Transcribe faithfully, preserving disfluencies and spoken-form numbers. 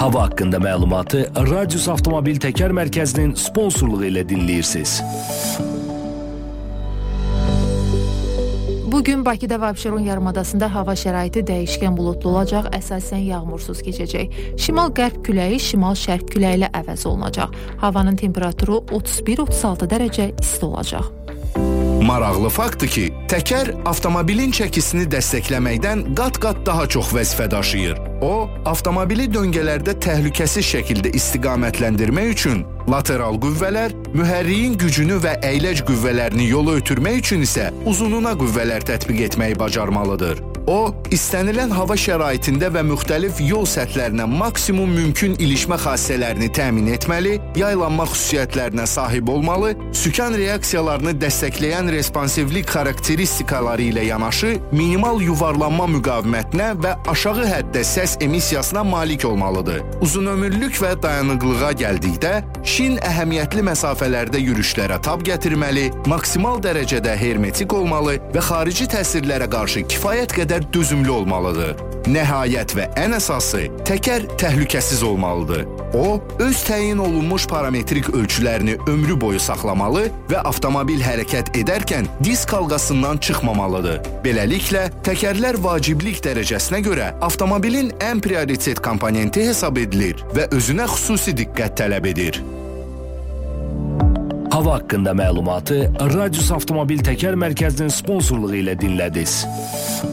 Hava haqqında məlumatı Radius Avtomobil Təkər Mərkəzinin sponsorluğu ilə dinləyirsiniz. Bugün Bakıda və Abşeron yarımadasında hava şəraiti dəyişkən buludlu olacaq, əsasən yağmursuz keçəcək. Şimal-qərb küləyi şimal-şərq küləyi ilə əvəz olunacaq. Havanın temperaturu otuz bir otuz altı dərəcə isti olacaq. Maraqlı faktdır ki, təkər avtomobilin çəkisini dəstəkləməkdən qat-qat daha çox vəzifə daşıyır. O, avtomobili döngələrdə təhlükəsiz şəkildə istiqamətləndirmək üçün lateral qüvvələr, mühərriyin gücünü və əyləc qüvvələrini yola ötürmək üçün isə uzununa qüvvələr tətbiq etməyi bacarmalıdır. O, istənilən hava şəraitində və müxtəlif yol səthlərinə maksimum mümkün ilişmə xassələrini təmin etməli, yaylanma xüsusiyyətlərinə sahib olmalı, sükan reaksiyalarını dəstəkləyən responsivlik xarakteristikaları ilə yanaşı, minimal yuvarlanma müqavimətinə və aşağı həddə səs emissiyasına malik olmalıdır. Uzunömürlük və dayanıqlığa gəldikdə, şin əhəmiyyətli məsafələrdə yürüşlərə tab gətirməli, maksimal dərəcədə hermetik olmalı və xarici təsirlərə qarşı kifayət qədər dözümlü olmalıdır. Nəhayət və ən əsası, təkər təhlükəsiz olmalıdır. O, öz təyin olunmuş parametrik ölçülərini ömrü boyu saxlamalı və avtomobil hərəkət edərkən disk halqasından çıxmamalıdır. Beləliklə, təkərlər vaciblik dərəcəsinə görə avtomobilin ən prioritet komponenti hesab edilir və özünə xüsusi diqqət tələb edir. Hava haqqında məlumatı Radius Avtomobil Təkər Mərkəzinin sponsorluğu ilə dinlədiniz.